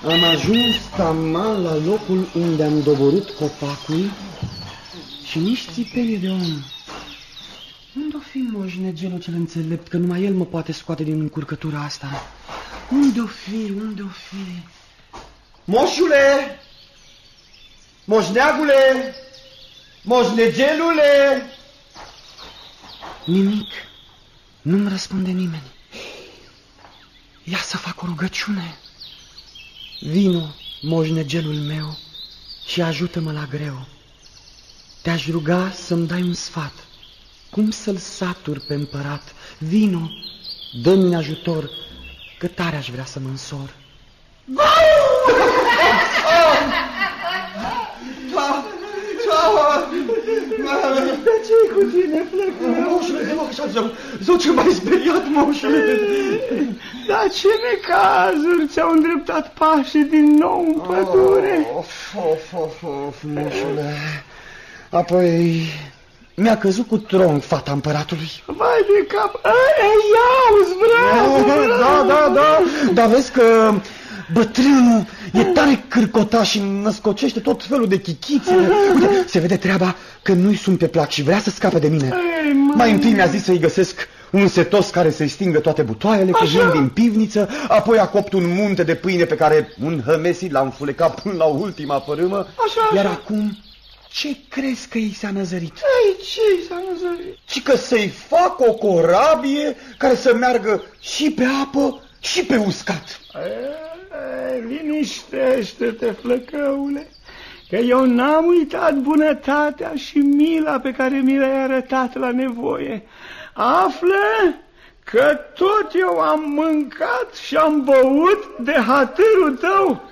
Am ajuns taman la locul unde am doborât copacul și nici țipenie de om. Unde-o fi moșnegelul cel înțelept, că numai el mă poate scoate din încurcătura asta? Unde-o fi, unde-o fi? Moșule! Moșneagule! Moșnegelule! Nimic. Nu-mi răspunde nimeni. Ia să fac o rugăciune. Vino, moșnegelul meu, și ajută-mă la greu. Te-aș ruga să-mi dai un sfat. Cum să-l satur pe împărat? Vino, dă-mi ajutor, că tare aș vrea să mă însor. De ce-i cu tine, flăcău? Moșule, te rog așa, zău, ce m-ai speriat, moșule. Dar ce necazuri ți-au îndreptat pașii din nou în pădure? Of, moșule. Apoi mi-a căzut cu tronc fata împăratului. Vai de cap! Iauzi, bravo! Da, dar vezi că bătrânul e tare cârcotaș și născocește tot felul de chichițe. Uite, se vede treaba că nu-i sunt pe plac și vrea să scape de mine. Mai întâi mi-a zis să-i găsesc un setos care să-i stingă toate butoaiele cu vin din pivniță, apoi a copt un munte de pâine pe care un hămesit l-a înfulecat până la ultima fărâmă. Iar acum, ce crezi că i s-a năzărit? Ce i s-a năzărit? Și că să-i fac o corabie care să meargă și pe apă și pe uscat. Liniștește-te, flăcăule, că eu n-am uitat bunătatea și mila pe care mi le-ai arătat la nevoie. Află că tot eu am mâncat și am băut de hatârul tău.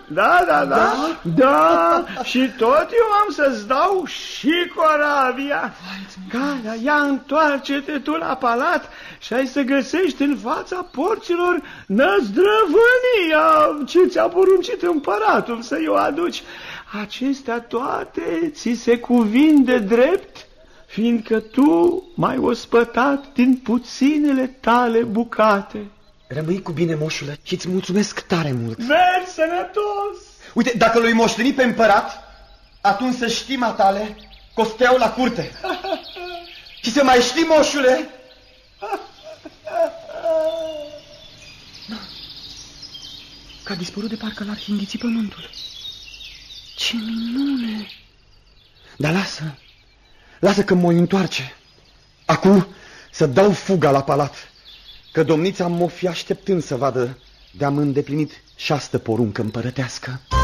Da, și tot eu am să-ți dau și corabia. Gata, ia întoarce-te tu la palat și ai să găsești în fața porților năzdrăvânia ce ți-a poruncit împăratul să-i o aduci. Acestea toate ți se cuvin de drept, fiindcă tu m-ai ospătat din puținele tale bucate. Rămâi cu bine, moșule, și îți mulțumesc tare mult. Mergi sănătos! Uite, dacă l-ai moștenit pe împărat, atunci să știi, matale, că o să te iau la curte. Și să mai știi, moșule... Că a dispărut de parcă l-ar fi înghițit pământul. Ce minune! Dar lasă că mă întoarce. Acum să dau fuga la palat, că domnița m-o fi așteptând să vadă de-am îndeplinit 6 poruncă împărătească.